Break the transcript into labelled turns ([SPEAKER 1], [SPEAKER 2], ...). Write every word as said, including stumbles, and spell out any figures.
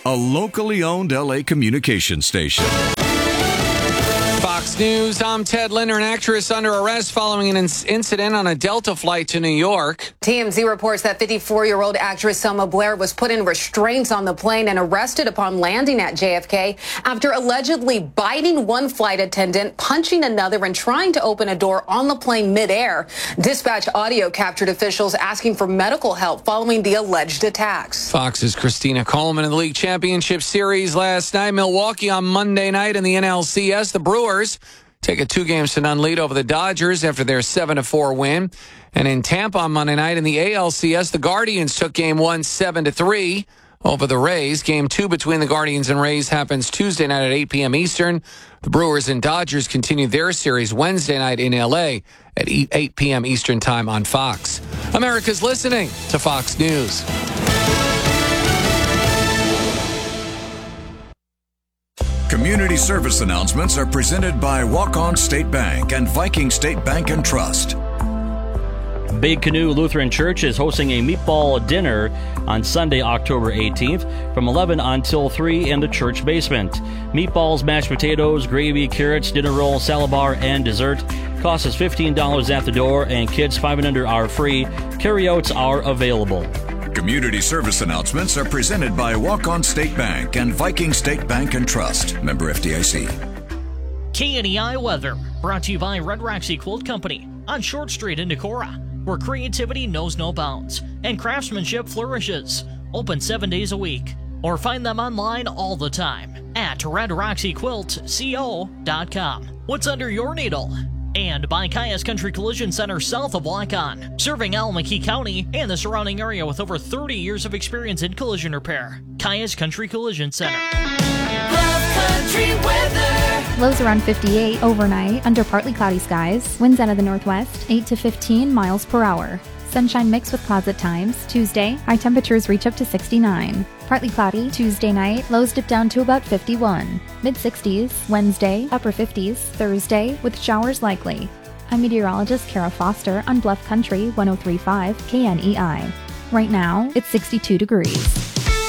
[SPEAKER 1] a locally owned L A communication station.
[SPEAKER 2] Fox News, I'm Ted Linder. An actress under arrest following an inc- incident on a Delta flight to New York.
[SPEAKER 3] T M Z reports that fifty-four-year-old actress Selma Blair was put in restraints on the plane and arrested upon landing at J F K after allegedly biting one flight attendant, punching another, and trying to open a door on the plane midair. Dispatch audio captured officials asking for medical help following the alleged attacks.
[SPEAKER 2] Fox's Christina Coleman in the league championship series last night. Milwaukee on Monday night in the N L C S. The Brewers take a two games to none lead over the Dodgers after their seven to four win. And in Tampa on Monday night in the A L C S, the Guardians took game one seven to three over the Rays. Game two between the Guardians and Rays happens Tuesday night at eight p.m. Eastern. The Brewers and Dodgers continue their series Wednesday night in L A at eight p.m. Eastern time on Fox. America's listening to Fox News.
[SPEAKER 1] Community service announcements are presented by Walk-On State Bank and Viking State Bank and Trust.
[SPEAKER 4] Big Canoe Lutheran Church is hosting a meatball dinner on Sunday, October eighteenth from eleven until three in the church basement. Meatballs, mashed potatoes, gravy, carrots, dinner roll, salad bar, and dessert. Cost is fifteen dollars at the door, and kids five and under are free. Carryouts are available.
[SPEAKER 1] Community service announcements are presented by Walk-On State Bank and Viking State Bank and Trust. Member F D I C.
[SPEAKER 5] K N E I weather brought to you by Red Roxy Quilt Company on Short Street in Decorah, where creativity knows no bounds and craftsmanship flourishes. Open seven days a week, or find them online all the time at red roxy quilt co dot com. What's under your needle? And by Caius Country Collision Center south of Waukon, serving Alameda County and the surrounding area with over thirty years of experience in collision repair. Caius Country Collision Center.
[SPEAKER 6] Love Country weather.
[SPEAKER 7] Lows around fifty-eight overnight under partly cloudy skies. Winds out of the northwest, eight to fifteen miles per hour. Sunshine mixed with clouds at times. Tuesday, high temperatures reach up to sixty-nine. Partly cloudy Tuesday night, lows dip down to about fifty-one. mid-sixties, Wednesday, upper fifties, Thursday, with showers likely. I'm meteorologist Kara Foster on Bluff Country one oh three point five K N E I. Right now, it's sixty-two degrees.